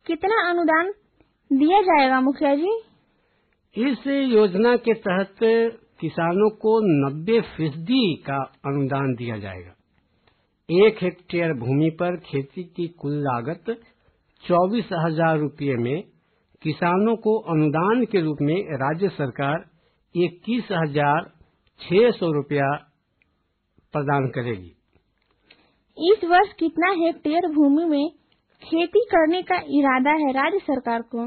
कितना अनुदान दिया जाएगा मुखिया जी? इस योजना के तहत किसानों को 90% का अनुदान दिया जाएगा। 1 हेक्टेयर भूमि पर खेती की कुल लागत 24,000 रुपये में किसानों को अनुदान के रूप में राज्य सरकार 21,600 रुपया प्रदान करेगी। इस वर्ष कितना हेक्टेयर भूमि में खेती करने का इरादा है राज्य सरकार को?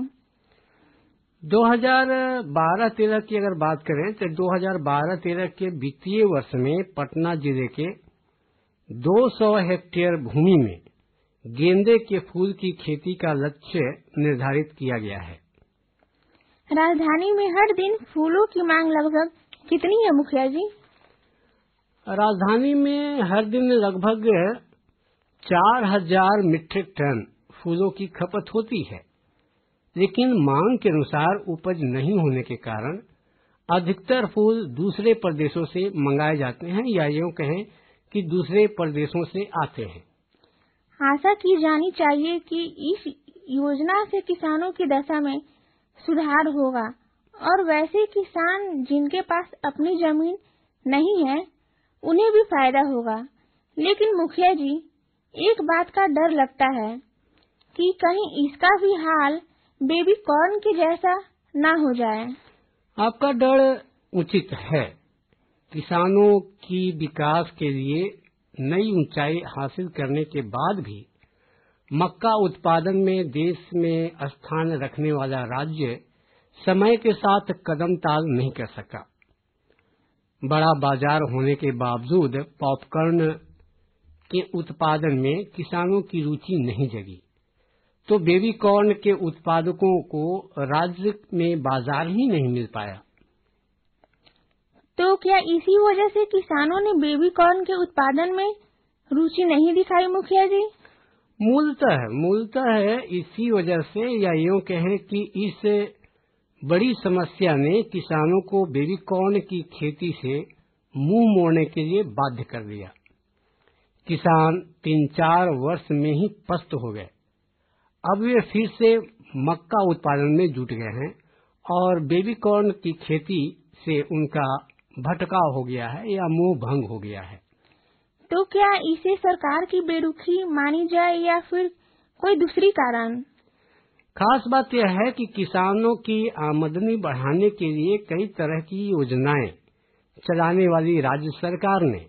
2012-13 की अगर बात करें तो 2012-13 के वित्तीय वर्ष में पटना जिले के 200 हेक्टेयर भूमि में गेंदे के फूल की खेती का लक्ष्य निर्धारित किया गया है। राजधानी में हर दिन फूलों की मांग लगभग कितनी है मुखिया जी? राजधानी में हर दिन लगभग 4,000 मीट्रिक टन फूलों की खपत होती है, लेकिन मांग के अनुसार उपज नहीं होने के कारण अधिकतर फूल दूसरे प्रदेशों से मंगाए जाते हैं, या यूं कहें कि दूसरे प्रदेशों से आते हैं। आशा की जानी चाहिए कि इस योजना से किसानों की दशा में सुधार होगा और वैसे किसान जिनके पास अपनी जमीन नहीं है उन्हें भी फायदा होगा। लेकिन मुखिया जी, एक बात का डर लगता है कि कहीं इसका भी हाल बेबी कॉर्न के जैसा ना हो जाए। आपका डर उचित है। किसानों की विकास के लिए नई ऊंचाई हासिल करने के बाद भी मक्का उत्पादन में देश में स्थान रखने वाला राज्य समय के साथ कदम ताल नहीं कर सका। बड़ा बाजार होने के बावजूद पॉपकॉर्न के उत्पादन में किसानों की रुचि नहीं जगी, तो बेबी कॉर्न के उत्पादकों को राज्य में बाजार ही नहीं मिल पाया। तो क्या इसी वजह से किसानों ने बेबी कॉर्न के उत्पादन में रुचि नहीं दिखाई मुखिया जी? मूलतः इसी वजह से, या यूं कहें कि इस बड़ी समस्या ने किसानों को बेबी कॉर्न की खेती से मुंह मोड़ने के लिए बाध्य कर दिया। किसान 3-4 वर्ष में ही पस्त हो गए। अब वे फिर से मक्का उत्पादन में जुट गए हैं और बेबी कॉर्न की खेती से उनका भटकाव हो गया है या मोह भंग हो गया है। तो क्या इसे सरकार की बेरुखी मानी जाए या फिर कोई दूसरी कारण? खास बात यह है कि किसानों की आमदनी बढ़ाने के लिए कई तरह की योजनाएं चलाने वाली राज्य सरकार ने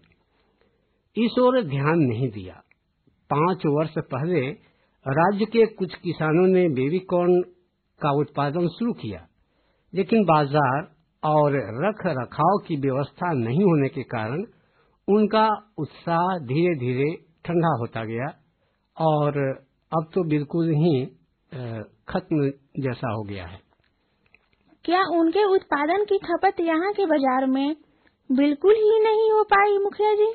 इस ओर ध्यान नहीं दिया। 5 वर्ष पहले राज्य के कुछ किसानों ने बेबी कॉर्न का उत्पादन शुरू किया, लेकिन बाजार और रख रखाव की व्यवस्था नहीं होने के कारण उनका उत्साह धीरे धीरे ठंडा होता गया और अब तो बिल्कुल ही खत्म जैसा हो गया है। क्या उनके उत्पादन की खपत यहाँ के बाजार में बिल्कुल ही नहीं हो पाई मुखिया जी?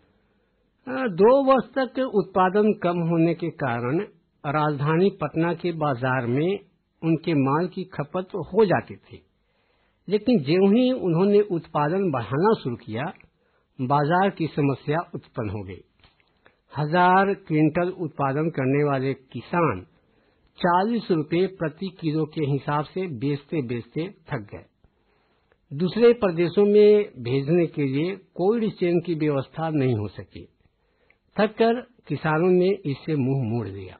2 वर्ष तक उत्पादन कम होने के कारण राजधानी पटना के बाजार में उनके माल की खपत हो जाती थी, लेकिन ज्यों ही उन्होंने उत्पादन बढ़ाना शुरू किया, बाजार की समस्या उत्पन्न हो गई। 1000 क्विंटल उत्पादन करने वाले किसान 40 रुपये प्रति किलो के हिसाब से बेचते बेचते थक गए। दूसरे प्रदेशों में भेजने के लिए कोल्ड चेन की व्यवस्था नहीं हो सकी। थककर किसानों ने इससे मुंह मोड़ लिया।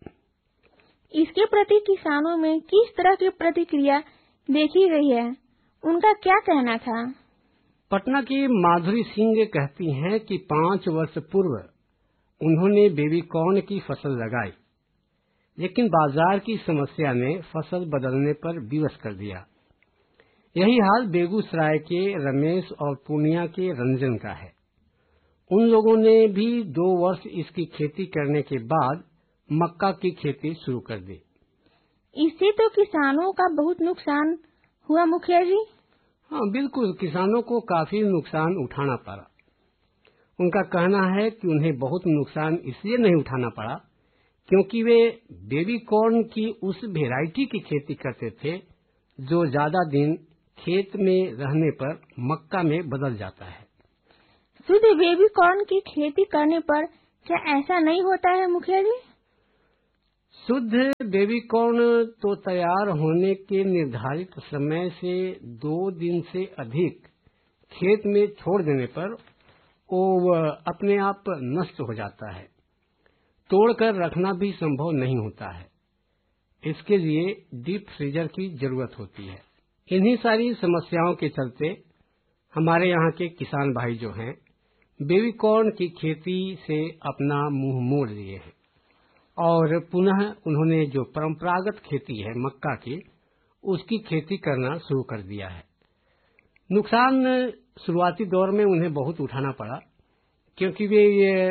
इसके प्रति किसानों में किस तरह की प्रतिक्रिया देखी गई है? उनका क्या कहना था? पटना की माधुरी सिंह कहती हैं कि 5 वर्ष पूर्व उन्होंने बेबी कॉर्न की फसल लगाई, लेकिन बाजार की समस्या ने फसल बदलने पर विवश कर दिया। यही हाल बेगूसराय के रमेश और पूर्णिया के रंजन का है। उन लोगों ने भी 2 वर्ष इसकी खेती करने के बाद मक्का की खेती शुरू कर दी। इससे तो किसानों का बहुत नुकसान हुआ मुखिया जी। हाँ, बिल्कुल, किसानों को काफी नुकसान उठाना पड़ा। उनका कहना है कि उन्हें बहुत नुकसान इसलिए नहीं उठाना पड़ा क्योंकि वे बेबी कॉर्न की उस वेराइटी की खेती करते थे जो ज्यादा दिन खेत में रहने पर मक्का में बदल जाता है। शुद्ध बेबी कॉर्न की खेती करने पर क्या ऐसा नहीं होता है मुखिया जी? शुद्ध बेबी कॉर्न तो तैयार होने के निर्धारित समय से 2 दिन से अधिक खेत में छोड़ देने पर वो अपने आप नष्ट हो जाता है। तोड़कर रखना भी संभव नहीं होता है। इसके लिए डीप फ्रीजर की जरूरत होती है। इन्हीं सारी समस्याओं के चलते हमारे यहाँ के किसान भाई जो हैं बेबी कॉर्न की खेती से अपना मुंह मोड़ लिए हैं और पुनः उन्होंने जो परंपरागत खेती है मक्का की, उसकी खेती करना शुरू कर दिया है। नुकसान शुरुआती दौर में उन्हें बहुत उठाना पड़ा, क्योंकि वे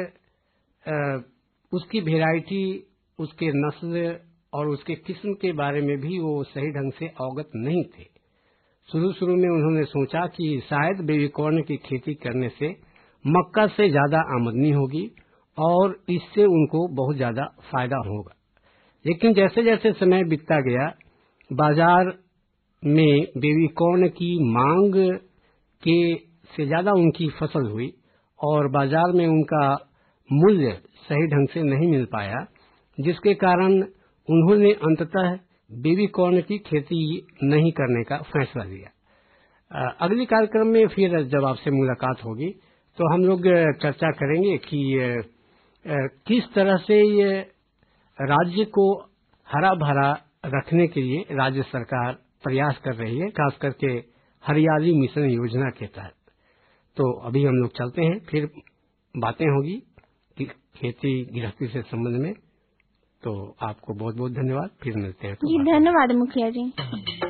उसकी वेराइटी, उसके नस्ल और उसके किस्म के बारे में भी वो सही ढंग से अवगत नहीं थे। शुरू में उन्होंने सोचा कि शायद बेबी कॉर्न की खेती करने से मक्का से ज्यादा आमदनी होगी और इससे उनको बहुत ज्यादा फायदा होगा। लेकिन जैसे जैसे समय बीतता गया, बाजार में बेबी कॉर्न की मांग के से ज्यादा उनकी फसल हुई और बाजार में उनका मूल्य सही ढंग से नहीं मिल पाया, जिसके कारण उन्होंने अंततः बेबी कॉर्न की खेती नहीं करने का फैसला लिया। अगले कार्यक्रम में फिर जब आपसे मुलाकात होगी तो हम लोग चर्चा करेंगे कि किस तरह से ये राज्य को हरा भरा रखने के लिए राज्य सरकार प्रयास कर रही है, खास करके हरियाली मिशन योजना के तहत। तो अभी हम लोग चलते हैं, फिर बातें होगी कि खेती गृहस्थी से संबंध में। तो आपको बहुत बहुत धन्यवाद। फिर मिलते हैं। जी धन्यवाद मुखिया जी।